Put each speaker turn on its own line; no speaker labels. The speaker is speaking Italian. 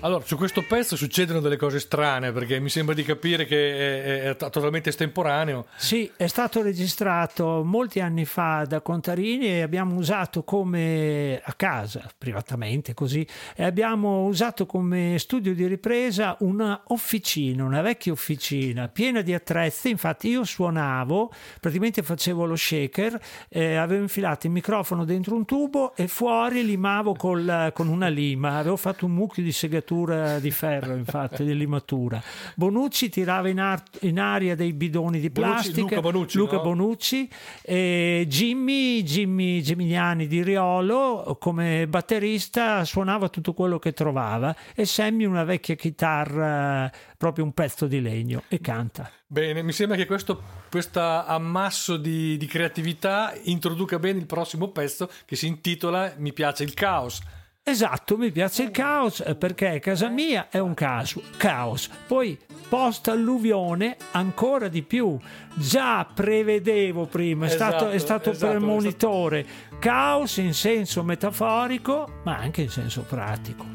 Allora, su questo pezzo succedono delle cose strane, perché mi sembra di capire che è totalmente estemporaneo.
Sì, è stato registrato molti anni fa da Contarini e abbiamo usato come, a casa, privatamente così, e abbiamo usato come studio di ripresa una vecchia officina piena di attrezzi. Infatti io suonavo, praticamente facevo lo shaker, avevo infilato il microfono dentro un tubo e fuori limavo con una lima, avevo fatto un mucchio di segatura di ferro, infatti, di limatura. Bonucci tirava in aria dei bidoni di plastica, Luca Bonucci, e Jimmy Gimignani di Riolo come batterista suonava tutto quello che trovava, e Sammy una vecchia chitarra, proprio un pezzo di legno, e canta.
Bene, mi sembra che questo ammasso di creatività introduca bene il prossimo pezzo, che si intitola Mi piace il caos.
Esatto, mi piace il caos perché casa mia è un caos. Poi post alluvione ancora di più. Già prevedevo prima, è stato premonitore. Caos in senso metaforico, ma anche in senso pratico.